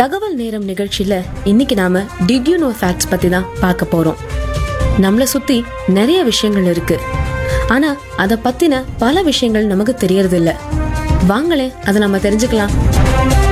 தகவல் நேரம் நிகழ்ச்சியில இன்னைக்கு நாம டிட் யூ நோ ஃபேக்ட்ஸ் பத்தி தான் பார்க்க போறோம். நம்மள சுத்தி நிறைய விஷயங்கள் இருக்கு, ஆனா அத பத்தின பல விஷயங்கள் நமக்கு தெரியறது இல்ல. வாங்களே அதை நம்ம தெரிஞ்சுக்கலாம்.